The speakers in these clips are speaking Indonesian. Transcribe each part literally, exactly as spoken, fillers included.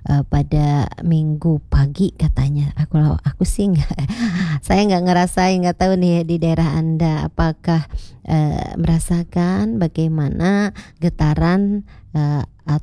uh, pada minggu pagi katanya. Aku aku sih nggak, saya nggak ngerasain, nggak tahu nih di daerah Anda apakah uh, merasakan bagaimana getaran uh,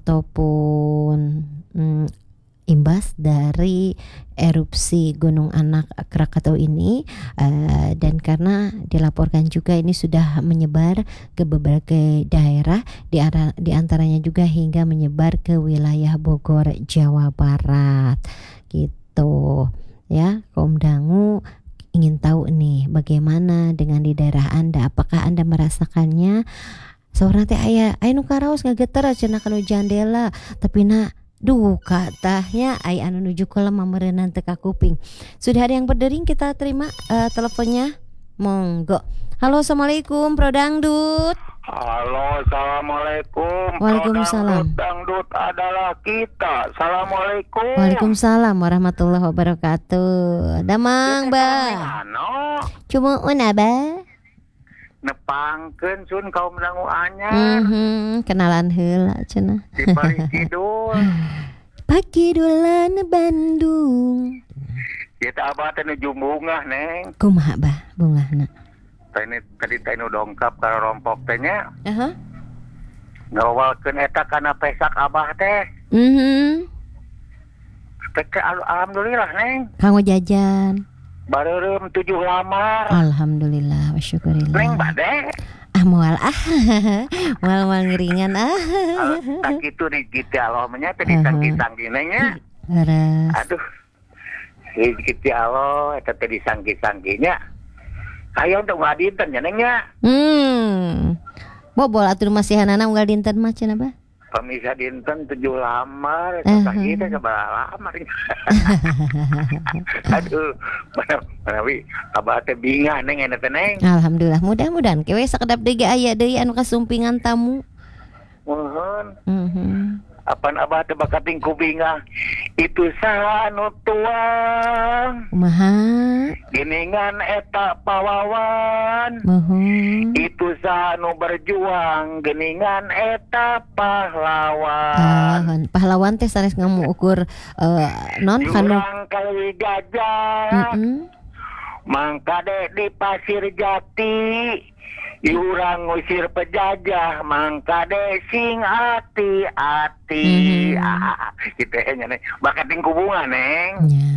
ataupun um, imbas dari erupsi Gunung Anak Krakatau ini, uh, dan karena dilaporkan juga ini sudah menyebar ke berbagai daerah, di, ara, di antaranya juga hingga menyebar ke wilayah Bogor, Jawa Barat gitu ya. Kaum Dangu ingin tahu nih bagaimana dengan di daerah Anda, apakah Anda merasakannya? Seorang teh aya aya nu karaos ngageter cenah kana jandela tapi na duh katanya ai anu nuju ka lemah meureunna teu ka kuping. Sudah ada yang berdering, kita terima uh, teleponnya. Monggo. Halo, assalamualaikum Pro Dangdut. Halo, assalamualaikum. Waalaikumsalam. Pro Dangdut adalah kita. Assalamualaikum. Waalaikumsalam warahmatullahi wabarakatuh. Damang ba. Cuma una ba. Nepangkeun sun kaum dangu anyar. Mhm, kenalan heula cenah. Di Pari Kidul. Pakidulan Bandung. Kita abah teh nuju bunga, Neng. Kumaha bah bungahna? Tadi tadi teh nu dongkap ka rompok teh nya. Heeh. Ngawalkeun eta kana pesak abah teh. Mhm. Teh alhamdulillah, Neng. Kanggo jajan. Bareureum tujuh lamar. Alhamdulillah wa syukurillah. Neng bade. Ah moal ah. Moal-moal ngeringan ah. Tak kitu di kitu alomnya teh disangki-sangki Neng nya. Leres. Aduh. Si kitu alo eta teh disangki-sangkinya. Hayo untuk unggal dinten nya Neng nya. Hmm. Bobol atuh masihanana unggal dinten mah cenah bah. Pemisah dinten tujuh lamar, eta kita sabaraha lamar. Aduh, mana mana wi abah teh bingah Neng eta teh Neng. Alhamdulillah, mudah-mudahan kewe sakedap deui aya deui anu kasumpingan tamu. Mohon. Mhm. Apan abah teh bakating ku bingah. Itu saha anu tuang. Kumaha? Geningan eta pawawan. Mohon. Itu saha anu berjuang. Geningan eta pahlawan. Ah, pahlawan teh sanes ngamu ukur uh, non kanu Jurang kali gajah. Heeh. Mangkade di Pasir Jati. Jurang ngusir pejajah. Mangkade sing ati-ati. Mhm. Ah, gitu nya Neng. Bakating kubungan Neng. Ya.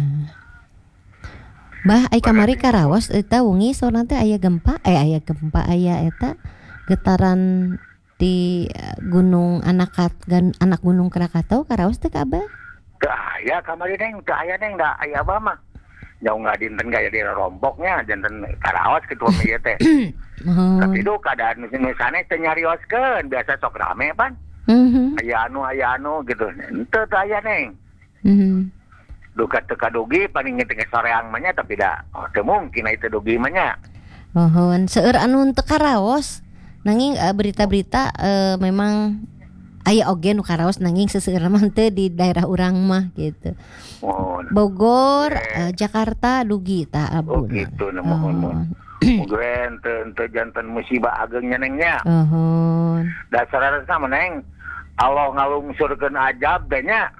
Bah, ai kamari karaos eta wengi soalna teh aya gempa, eh aya gempa aya eta getaran di uh, Gunung Anak Anak Gunung Krakatau karaos teh ka Abah? Teu aya kamari Neng, teu aya Neng, da aya abah mah. Jauh nggak dinten gaya di rompoknya, dinten karaos ketua media teh. Oh. Tapi itu keadaan misalnya teh nyarioskeun, biasa sok rame pan. Mhm. Aya anu aya anu gitu. Henteu teu aya Neng. Mhm. Duka teu kadugi paling ngeteng soreang mah nya tapi da oh, teu mungkin itu dugi mah nya. Mohon seueur anu teu karaos. Nanging uh, berita-berita uh, memang aya oge nu karaos nanging seseueur mah teu di daerah urang mah gitu. Mohon. Bogor, uh, Jakarta dugi ta Oh abuna. gitu nah mohon mohon. Mugen teu teu janten musibah agengnya Neng nya. Mohon. Dasarna sama Neng. Allah ngalungsurkeun ajab teh nya.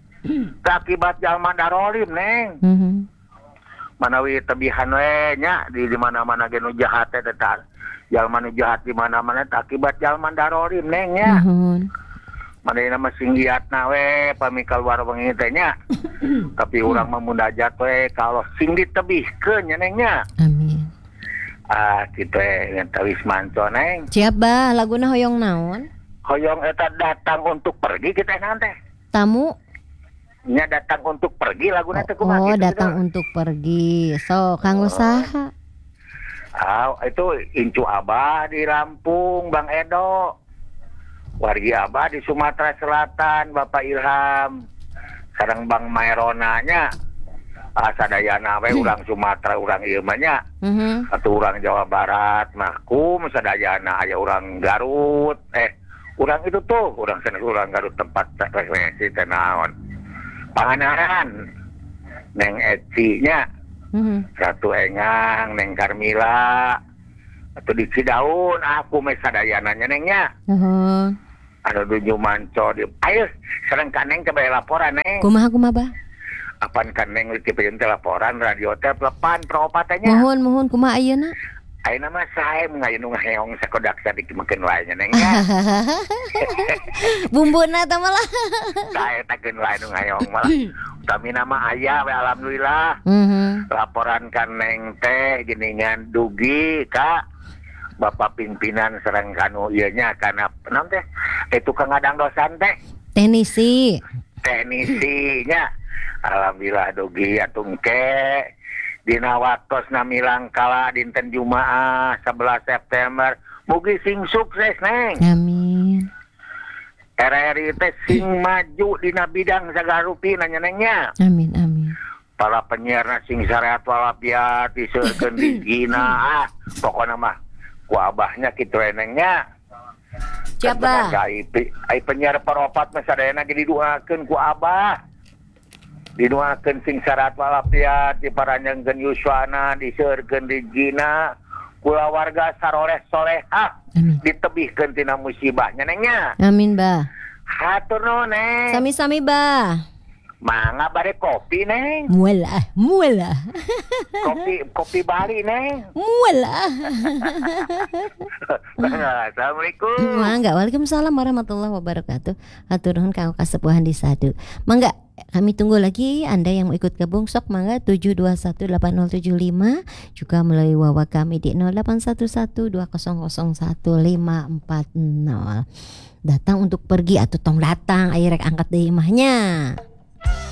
Akibat jalma darolim Neng. Mhm. Manawi tebihan we nya di di mana-mana ge nu jahat teh teh. Jalma nu jahat di mana-mana akibat jalma darolim Neng nya. Mohon. Manehna mah sing liatna we pami kaluar wengi teh nya. Tapi urang mah mundajat we kalau sing ditebihkeun nya Neng nya. Amin. Ah kitu we eta Wismanto Neng. Siap bah, laguna hoyong naon? Hoyong eta datang untuk pergi kita nanti. Tamu? Nya datang untuk pergi laguna teh Oh, kumaha oh gitu, datang gitu. untuk pergi. So, kanggo saha? Ah, itu Incu Abah di Lampung, Bang Edo. Wargi Abah di Sumatera Selatan, Bapak Ilham. Sareng Bang Mairona nya. Ah, sadayana we urang Sumatera, urang ieu mah nya. Mhm. Satu urang Jawa Barat, mahkum sadayana aya urang Garut. Eh, urang itu tuh, urang sana urang Garut tempat refleksi teh naon. Panganan Neng Eci nya. Mhm. Satu Engang, Neng Karmila. Atau di Cidaun aku me sadayana nya Neng nya. Nuhun. anu dunyu manco di ayo sareng kaneng coba laporan neng Kumaha kumaha bah? apan kaneng dikipeun teh laporan radio teh pelepan perobatannya Mohon mohon kumaha ayeuna? ayeuna mah sae mengayu nu ngaheong sakodak sadikikeun wae nya neng nya Bumbuna teh malah. sae takeun wae nu ngaheong malah kami nama aya we alhamdulillah Mhm. laporan kaneng teh geningan dugi Kak Bapak pimpinan sareng kanu ieu nya kana naon teh eh tukang ngadang dosan teh Teknisi. teknisinya alhamdulillah dugi atung ke dina waktosna milang kala dinten Jumaah sebelas September mugi sing sukses neng Amin. R R I teh sing maju dina bidang sagarupi nanya nengnya Amin amin. para penyiarna sing sarehat walafiat diseukeun di gina ah pokona mah ku abahnya kitu enengnya Siapa? ai ai penyiar paropat mah sadayana ge didoakeun ku abah didoakeun sing sarehat walafiat diparanjangkeun yuswana diseukeun di gina kula warga saroleh solehah Amin. ditebihkeun tina musibahnya nengnya Amin bah. hatur nuhun neng Sami-sami bah. mangga bare kopi neng Mualah, mualah. kopi kopi Bali neng Mualah. Assalamualaikum Mangga, waalaikumsalam warahmatullahi wabarakatuh. Hatur nuhun kanggo kasepuhan di Sadu. Mangga, kami tunggu lagi Anda yang mau ikut gabung sok mangga tujuh dua satu delapan nol tujuh lima juga melalui wawa kami di nol delapan satu satu dua nol nol satu lima empat nol. Datang untuk pergi atau tong datang, ayo rek angkat deui imahnya.